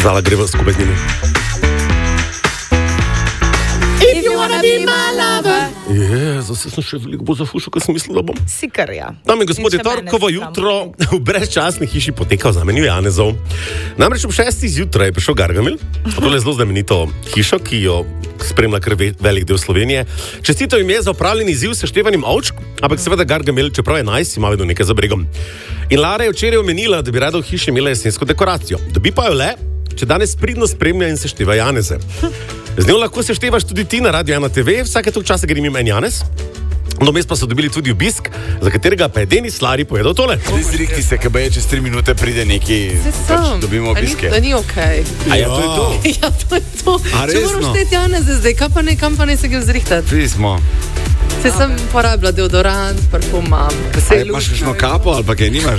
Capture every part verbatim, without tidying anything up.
Zala greva skupaj z njimi. If you wanna be my lover. Jezus, sem še veliko bolj zafušal, kot sem mislil, da bom. Sikarja. Dame in gospodje, torkovo jutro v brezčasni hiši poteka v znamenju Janezov. Namreč ob šestih zjutraj je prišel Gargamel, tole zelo znamenito hišo, ki jo spremlja kar velik del Slovenije. Čestito jim je za opravljeni izziv s števanjem ovčk, ampak seveda Gargamel, čeprav je najs, ima vedno nekaj za bregom. In Lara je včeraj omenila, da bi rada v hiši imela jesensko dekoracijo. Dobi pa jo le, če danes pridno spremlja in sešteva Janeze. Z njo lahko seštevaš tudi ti na Radio ena te ve, vsake toliko časa gre mimo en Janez. Vmes pa so dobili tudi obisk, za katerega pa je Denis Lari povedal tole. Zrihti se, kaj je čez tri minute pride neki, pač dobimo obiske. Da ni okej. A ja, to je to? Ja, to je to. A če moram šteti Janeze zdaj, kam pa ne, kam pa ne se ga vzrihtati? Ti smo. Se sem porabila deodorant, parfum imam. A imaš kakšno kapo ali pa kaj nimaš?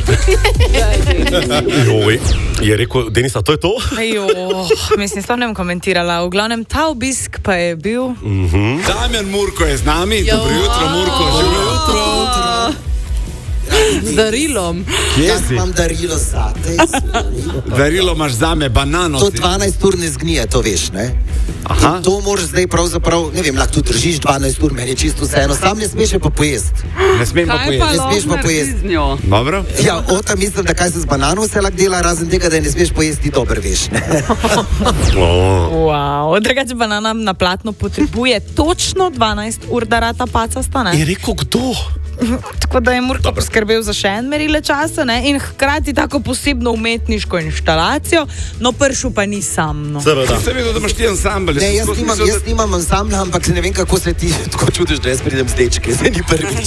Joj, je rekel Denis, a to je to? Jo, mislim, s tem ne bom komentirala. V glavnem, ta obisk pa je bil... Mhm. Damjan Murko je z nami. Dobro jutro, Murko. Živo jutro. Z darilom. Kje Jaz si? imam darilo zate. Darilo imaš zame, banano. To si. dvanajst ur ne zgnije, to veš, ne? Aha. In to moraš zdaj pravzaprav, ne vem, lahko tu držiš dvanajst ur, meni je čisto vseeno, sam ne smeš je pa pojesti. Ne smem pa Kaj pa pojesti. Ne smeš pa lahko pojesti. naredi z njo? Dobro? Ja, ota mislim, da kaj se z banano vse lahko dela, razen tega, da je ne smeš pojesti, dober veš, ne? Oh. Wow, drugače banana na platno potrebuje točno dvanajst ur, da rata pacasta, ne? Je rekel kdo? Tako da je Murko poskrbel za še en merile časa, ne? In hkrati tako posebno umetniško inštalacijo, no pršu pa ni sam, no. Seveda. Sem vedel, da imaš ti ansambl. Ne, jaz nimam, jaz nimam ansambla, ampak se ne vem, kako se ti tako čudiš, da jaz pridem z dečke, zdaj ni prvič.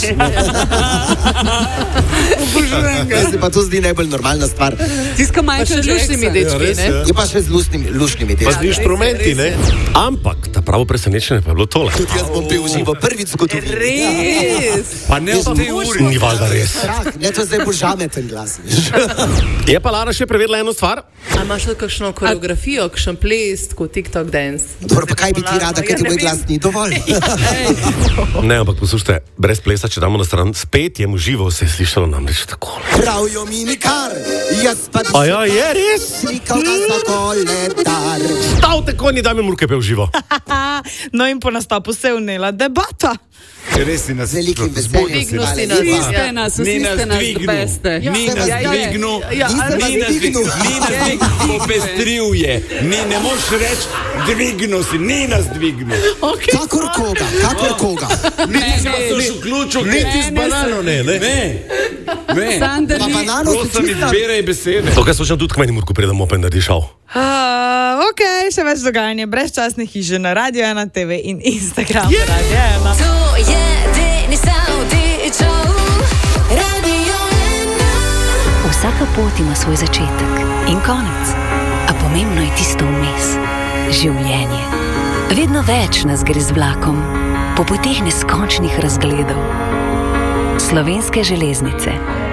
Jaz se pa to zdi najbolj normalna stvar. Tiska Michael še lušnimi Jackson. dečki, ne? Je pa še z lušnimi, lušnimi Pa z dečki. inštrumenti, ne? Ampak ta pravo presenečenje pa je bilo tole. Tudi jaz bom pel živo prvič v zgodovini. Res. Pa ne v tej uri. Ni valjda res. Strah, ne, to je zdaj bolj žameten glas, veš. Je pa Lara še prevedla eno stvar? A imaš še kakšno koreografijo, kakšen ples, kot TikTok dance? Dobro, pa kaj bi ti rada, ker ti moj glas ni dovolj? Ne, ampak poslušajte, brez plesa, če damo na stran, spet je mu živo se je slišalo namreč tako. Pravijo mi nikar, jaz pa A ja, je res? slikal ga za koledar. Stavte konji, da mi Murke pel živo. No in po nastopu se je vnela debata. Res si nas Z velikim zbudil veseljem. si Hvala nas. lepa. Vsi ste nas, Ni vsi nas ste nas dvignil. beste. Ni Ja, nas ja, ja, dvignil. ja, Nisem ali- vas Ni nas dvignil. Ni nas dvignil. Popestril je. Ni, ne moreš reči, dvignil si. Ni nas dvignil. Kakor koga, kakor koga. Niti si pa se vključil. Niti z banano ne, ne. Ne. Ne. Sander Na ni... banano si Prosim, čista. izberaj besede. To, kaj slušam tudi k meni, Murko, predem opet narediš šal. Uh, ok, še več dogajanja, brezčasne hiše na Radio ena te ve in Instagram yeah. Radio ena. To je Denis Avdićov, Radio ena. Vsaka pot ima svoj začetek in konec, a pomembno je tisto vmes, življenje. Vedno več nas gre z vlakom, po poteh neskončnih razgledov. Slovenske železnice,